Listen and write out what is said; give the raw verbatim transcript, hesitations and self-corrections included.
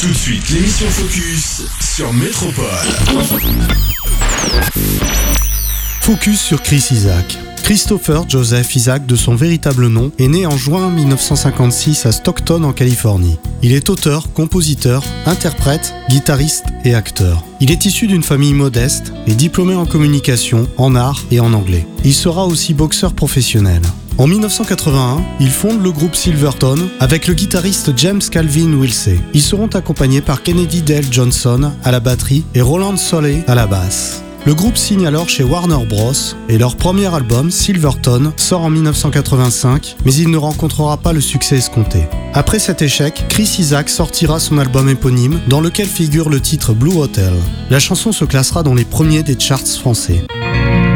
Tout de suite, l'émission Focus sur Métropole. Focus sur Chris Isaak. Christopher Joseph Isaak, de son véritable nom, est né en juin dix-neuf cent cinquante-six à Stockton en Californie. Il est auteur, compositeur, interprète, guitariste et acteur. Il est issu d'une famille modeste et diplômé en communication, en art et en anglais. Il sera aussi boxeur professionnel. En dix-neuf cent quatre-vingt-un, il fonde le groupe Silverton avec le guitariste James Calvin Wilsey. Ils seront accompagnés par Kennedy Dale Johnson à la batterie et Roland Soley à la basse. Le groupe signe alors chez Warner Bros. Et leur premier album, Silverton, sort en dix-neuf cent quatre-vingt-cinq, mais il ne rencontrera pas le succès escompté. Après cet échec, Chris Isaak sortira son album éponyme, dans lequel figure le titre Blue Hotel. La chanson se classera dans les premiers des charts français.